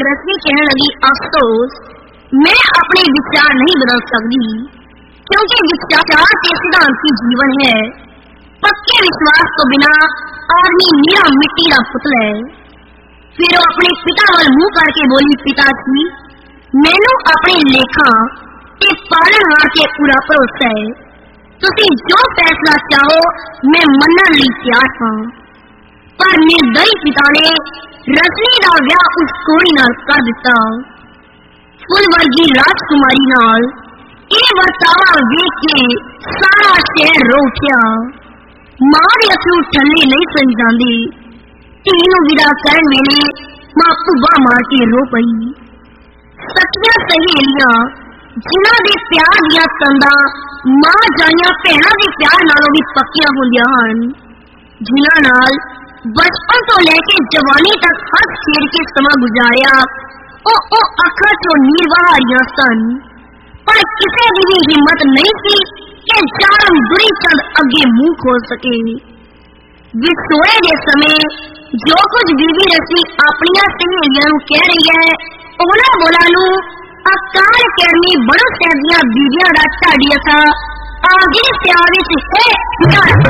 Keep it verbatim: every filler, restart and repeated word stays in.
रश्मि कहने लगी, अफसोस मैं अपने विचार नहीं बदल सकती, क्योंकि विचार के सिद्धांत की जीवन है। पक्के विश्वास तो बिना आदमी नीरा मिट्टी का पुतला है। फिर वो अपने पिता वाल मुंह करके बोली, पिताजी मैनू अपने लेखा ते पालनहार के पूरा भरोसा है। तुसी जो फैसला चाहो मैं मनन लई तैयार हां। पर निर्दयी पिता ने रश्मि दा विआह उस कुड़ी नाल कर दिता। फुल वर्गी राजकुमारी नाल ਇਹ ਵਰਤਾਵਾ ਵੇਖ ਕੇ सारा शहर रो उठिया। मां दे अथरू ठल्ले नहीं सही जांदे। धी नूं विदा करन वेले मां भुब्बा मार के रो पई। सखियां सहेलियां जिन्हां दे प्यार दियां तंदां मां जाइयां भैणां दे प्यार नालों भी पक्कियां हुंदियां हन, जिन्हां नाल बचपन तो लेके जवानी तक हंस खेड के समा गुजारिया, ओ ओ अखां चों नीर बहारियां सन। पर किसी की भी हिम्मत नहीं थी कि जालम बुरी चंद अगे मुंह खोल सके। विछोड़े के समय जो कुछ बीबी रश्मि अपनिया सहेलियां नूं कह रही है, उन्हां बोलां नूं अकाल करनी बड़ो सैदियां बीबियां दा ढाडी असा आगे प्यार विच है।